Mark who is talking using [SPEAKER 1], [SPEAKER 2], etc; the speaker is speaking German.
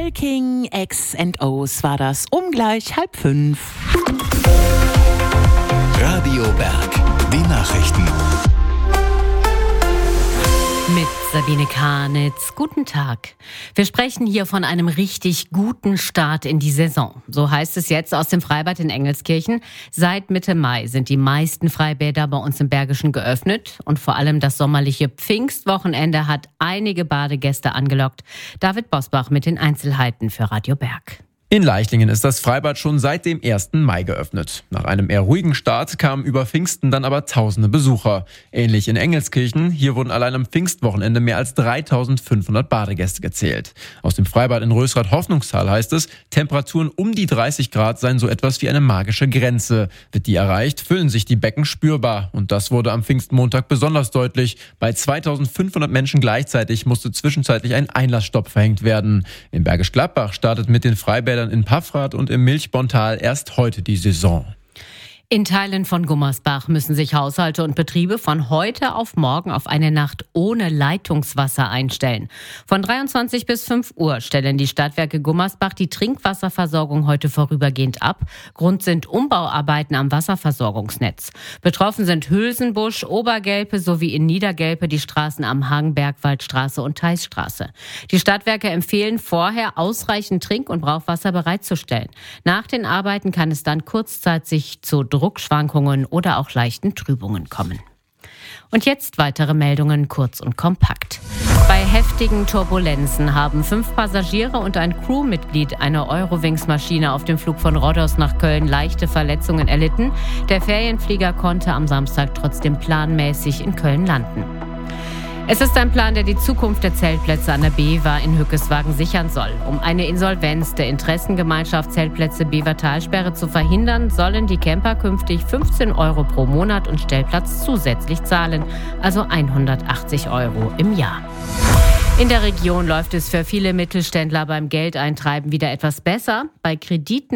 [SPEAKER 1] Elking, X&Os war das um gleich 4:30.
[SPEAKER 2] Radio Berg, die Nachrichten.
[SPEAKER 3] Mit Sabine Karnitz. Guten Tag. Wir sprechen hier von einem richtig guten Start in die Saison. So heißt es jetzt aus dem Freibad in Engelskirchen. Seit Mitte Mai sind die meisten Freibäder bei uns im Bergischen geöffnet. Und vor allem das sommerliche Pfingstwochenende hat einige Badegäste angelockt. David Bosbach mit den Einzelheiten für Radio Berg.
[SPEAKER 4] In Leichlingen ist das Freibad schon seit dem 1. Mai geöffnet. Nach einem eher ruhigen Start kamen über Pfingsten dann aber tausende Besucher. Ähnlich in Engelskirchen. Hier wurden allein am Pfingstwochenende mehr als 3.500 Badegäste gezählt. Aus dem Freibad in Rösrath-Hoffnungstal heißt es, Temperaturen um die 30 Grad seien so etwas wie eine magische Grenze. Wird die erreicht, füllen sich die Becken spürbar. Und das wurde am Pfingstmontag besonders deutlich. Bei 2.500 Menschen gleichzeitig musste zwischenzeitlich ein Einlassstopp verhängt werden. In Bergisch Gladbach startet mit den Freibädern in Paffrath und im Milchbontal erst heute die Saison.
[SPEAKER 3] In Teilen von Gummersbach müssen sich Haushalte und Betriebe von heute auf morgen auf eine Nacht ohne Leitungswasser einstellen. Von 23 bis 5 Uhr stellen die Stadtwerke Gummersbach die Trinkwasserversorgung heute vorübergehend ab. Grund sind Umbauarbeiten am Wasserversorgungsnetz. Betroffen sind Hülsenbusch, Obergelpe sowie in Niedergelpe die Straßen am Hang, Bergwaldstraße und Theisstraße. Die Stadtwerke empfehlen vorher, ausreichend Trink- und Brauchwasser bereitzustellen. Nach den Arbeiten kann es dann kurzzeitig zu Druckschwankungen oder auch leichten Trübungen kommen. Und jetzt weitere Meldungen kurz und kompakt. Bei heftigen Turbulenzen haben 5 Passagiere und ein Crewmitglied einer Eurowings-Maschine auf dem Flug von Rhodos nach Köln leichte Verletzungen erlitten. Der Ferienflieger konnte am Samstag trotzdem planmäßig in Köln landen. Es ist ein Plan, der die Zukunft der Zeltplätze an der Bever in Hückeswagen sichern soll. Um eine Insolvenz der Interessengemeinschaft Zeltplätze Bever-Talsperre zu verhindern, sollen die Camper künftig 15 € pro Monat und Stellplatz zusätzlich zahlen, also 180 € im Jahr. In der Region läuft es für viele Mittelständler beim Geldeintreiben wieder etwas besser. Bei Krediten